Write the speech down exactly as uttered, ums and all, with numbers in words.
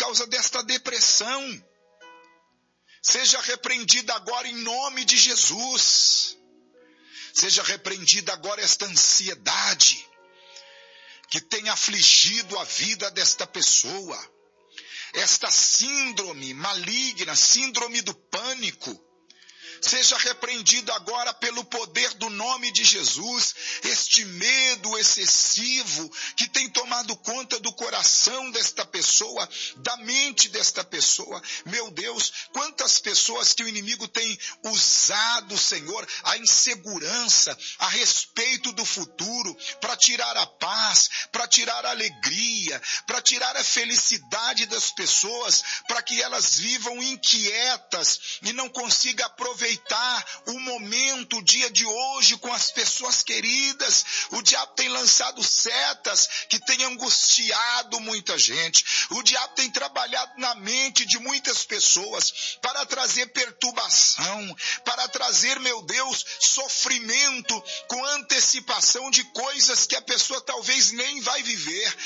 causa desta depressão. Seja repreendida agora em nome de Jesus. Seja repreendida agora esta ansiedade que tem afligido a vida desta pessoa. Esta síndrome maligna, síndrome do pânico. Seja repreendido agora pelo poder do nome de Jesus, este medo excessivo que tem tomado conta do coração desta pessoa, da mente desta pessoa. Meu Deus, quantas pessoas que o inimigo tem usado, Senhor, a insegurança a respeito do futuro, para tirar a paz, para tirar a alegria, para tirar a felicidade das pessoas, para que elas vivam inquietas e não consigam aproveitar o momento, o dia de hoje com as pessoas queridas. O diabo tem lançado setas que tem angustiado muita gente. O diabo tem trabalhado na mente de muitas pessoas para trazer perturbação, para trazer, meu Deus, sofrimento com antecipação de coisas que a pessoa talvez nem vai viver.